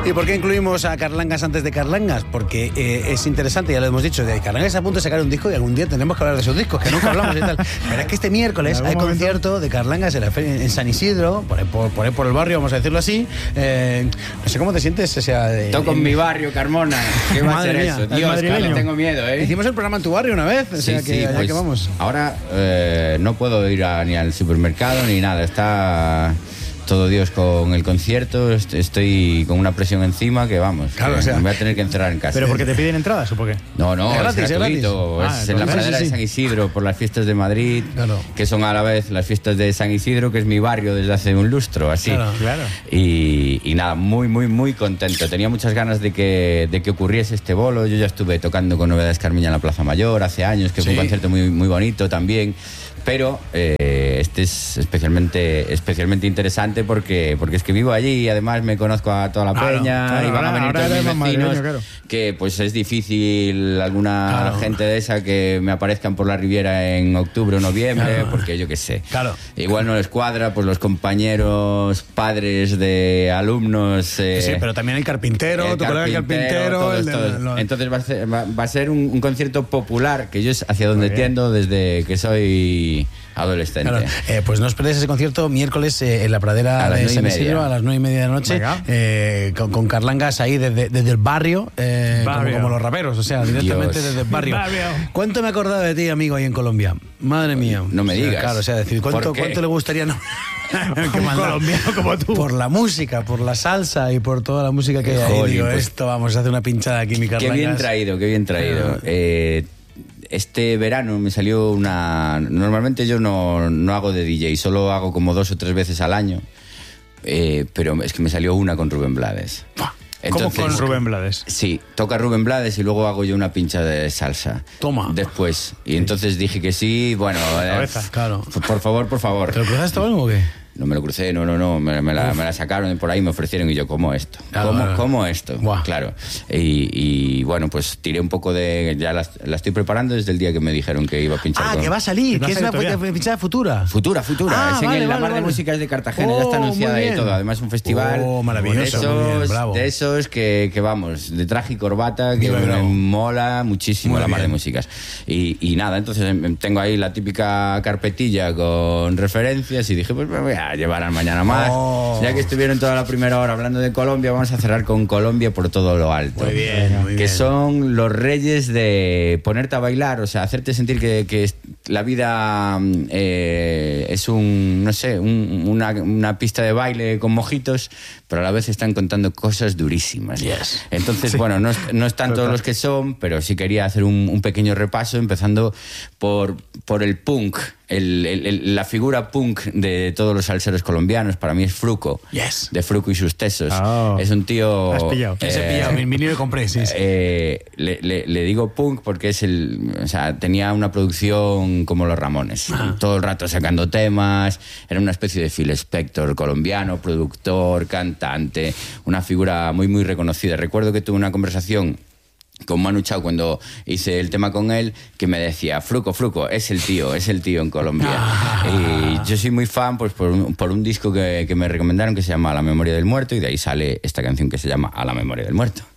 ¿Y por qué incluimos a Carlangas antes de Carlangas? Porque es interesante, ya lo hemos dicho, de Carlangas está a punto de sacar un disco y algún día tenemos que hablar de esos discos, que nunca hablamos y tal. Pero es que este miércoles hay concierto de Carlangas en San Isidro, por ahí por el barrio, vamos a decirlo así. No sé cómo te sientes. O sea, toco en mi barrio, Carmona. ¿Qué va a ser mía, eso? Dios, claro, tengo miedo, ¿eh? Hicimos el programa en tu barrio una vez, o sea que allá pues, que vamos. Ahora no puedo ir ni al supermercado ni nada, está todo Dios con el concierto, estoy con una presión encima que vamos, claro, que o sea, me voy a tener que encerrar en casa. ¿Pero porque te piden entradas o por qué? No, es gratis, gratuito, es en la pradera de San Isidro por las fiestas de Madrid, claro, que son a la vez las fiestas de San Isidro, que es mi barrio desde hace un lustro, así. Claro. Y nada, muy contento. Tenía muchas ganas de que ocurriese este bolo. Yo ya estuve tocando con Novedades Carmiña en la Plaza Mayor hace años, que fue un concierto muy bonito también. Pero este es especialmente interesante porque es que vivo allí y además me conozco a toda la peña y van a venir todos mis vecinos, que pues es difícil alguna gente de esa que me aparezcan por la Riviera en octubre o noviembre, porque yo qué sé. Igual no les cuadra, pues los compañeros, padres de alumnos. Sí, pero también el carpintero, tu colega el carpintero. Entonces va a ser un concierto popular, que yo es hacia donde tiendo desde que soy adolescente. Claro. Pues no os perdéis ese concierto miércoles en la pradera de San Isidro a las 9:30 de la noche, con Carlangas ahí desde el barrio, como los raperos, o sea, directamente desde el barrio. ¿Cuánto me he acordado de ti, amigo, ahí en Colombia? Madre mía. No me digas. Claro, o sea, decir, ¿cuánto le gustaría un colombiano como tú? Por la música, por la salsa y por toda la música que hay ahí. Digo, pues, esto, vamos a hacer una pinchada aquí, mi Carlangas. Qué bien traído. Este verano me salió una... Normalmente yo no hago de DJ, solo hago como 2 o 3 veces al año, pero es que me salió una con Rubén Blades. Entonces, ¿cómo con Rubén Blades? Sí, toca Rubén Blades y luego hago yo una pincha de salsa. Toma. Después. Y entonces dije que sí, bueno... claro. Por favor. ¿Te lo cruzaste o algo o qué? No me lo crucé, no. Me la sacaron por ahí, me ofrecieron y yo, ¿cómo esto? ¿Cómo esto? Buah. Claro. Y bueno, pues tiré un poco de... Ya la estoy preparando desde el día que me dijeron que iba a pinchar. Que va a salir, que es una pinchada futura. Futura. Es en la Mar de Músicas de Cartagena, ya está anunciada y todo. Además, un festival maravilloso, de esos que vamos, de traje y corbata, que me mola muchísimo la Mar de Músicas. Y nada, entonces tengo ahí la típica carpetilla con referencias y dije, pues me voy a llevar al Mañana Más. Ya que estuvieron toda la primera hora hablando de Colombia, vamos a cerrar con Colombia por todo lo alto. Muy bien. Que son los reyes de ponerte a bailar, o sea, hacerte sentir que la vida es una pista de baile con mojitos, pero a la vez están contando cosas durísimas. Entonces, bueno, no están todos los que son, pero sí quería hacer un pequeño repaso, empezando por el punk. La figura punk de todos los salseros colombianos para mí es Fruco, de Fruco y sus Tesos. Es un tío... ¿Has pillado? Ese pillado, mi niño le compré, sí. Le digo punk porque tenía una producción como los Ramones, todo el rato sacando temas, era una especie de Phil Spector colombiano, productor, cantante, una figura muy reconocida. Recuerdo que tuve una conversación con Manu Chao cuando hice el tema con él, que me decía, Fruco, es el tío en Colombia. Y yo soy muy fan pues por un disco que me recomendaron que se llama A la memoria del muerto, y de ahí sale esta canción que se llama A la memoria del muerto.